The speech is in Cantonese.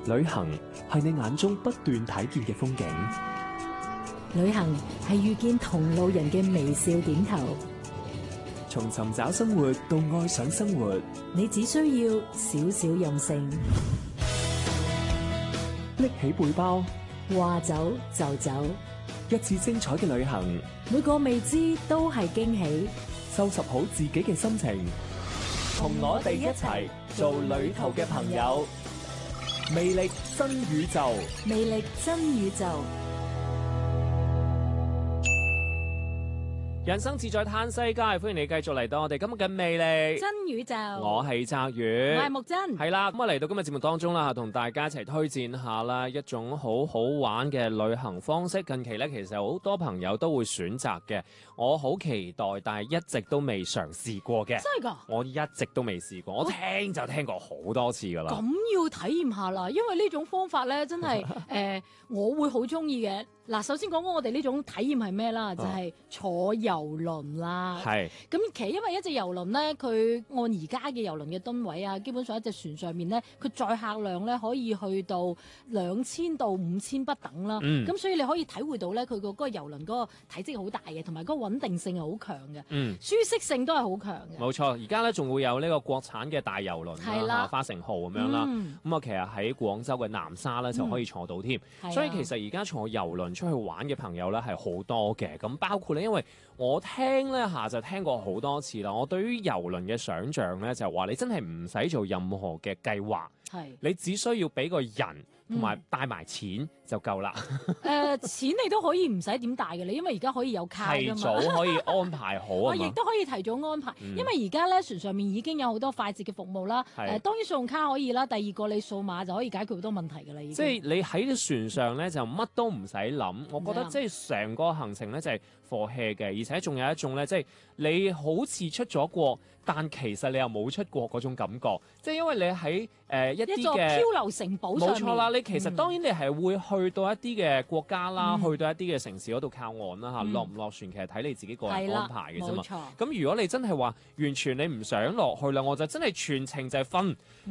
旅行係你眼中不斷睇見嘅風景， 旅行係遇見同路人嘅微笑點頭。 從尋找生活到愛上生活， 你只需要少少任性， 拎起背包， 話走就走， 一次精彩嘅旅行， 每個未知都係驚喜。 收拾好自己嘅心情，同我哋一齊做旅途嘅朋友。魅力新宇宙， 魅力真宇宙。 人生自在嘆世界，歡迎你繼續嚟到我哋今日嘅魅力真宇宙。 我係澤宇， 我係木真。 係啦，咁啊嚟到今日節目當中啦，同大家一齊推薦下啦一種好好玩嘅旅行方式。近期咧，其實好多朋友都會選擇嘅，我好期待，但係一直都未嘗試過嘅。 真係㗎？ 我一直都未試過，我聽就聽過好多次㗎啦。 咁要體驗下啦，因為呢種方法咧，真係我會好中意嘅。嗱，首先講講我哋呢種體驗係咩啦？就係坐遊輪啦。 係。 咁其實因為一隻遊輪咧，佢按而家嘅遊輪嘅噸位啊，基本上一隻船上面咧，佢載客量咧可以去到2000到5000不等啦。咁所以你可以體會到咧，佢個嗰個遊輪嗰個體積好大嘅，同埋嗰個穩定性係好強嘅。舒適性都係好強嘅。 冇錯，而家咧仲會有呢個國產嘅大遊輪啦，花城號咁樣啦。咁啊，其實喺廣州嘅南沙咧就可以坐到添。所以其實而家坐遊輪出去玩嘅朋友咧係好多嘅，咁包括咧，因為我聽咧就聽過好多次啦。我對於遊輪嘅想像咧就係話，你真係唔使做任何嘅計劃，你只需要俾個人同埋帶埋錢就夠啦。 錢你都可以唔使點帶嘅，你因為而家可以有卡㗎嘛， 提早可以安排好啊嘛。 亦都可以提早安排，因為而家咧船上面已經有好多快捷嘅服務啦。當然信用卡可以啦，第二個你數碼就可以解決好多問題㗎啦。已經即係你喺船上咧就乜都唔使諗，我覺得即係成個行程咧就係 for hea 嘅，而且仲有一種咧即係你好似出咗國，但其實你又冇出國嗰種感覺，即係因為你喺一啲嘅漂流城堡上面， 冇錯啦。你其實當然你係會去到一啲嘅國家啦，去到一啲嘅城市嗰度靠岸啦嚇，落唔落船其實睇你自己個人安排嘅啫嘛。咁如果你真係話完全你唔想落去啦，我就真係全程就係瞓。